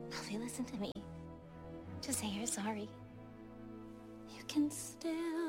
Polly, listen to me. Just say you're sorry. You can still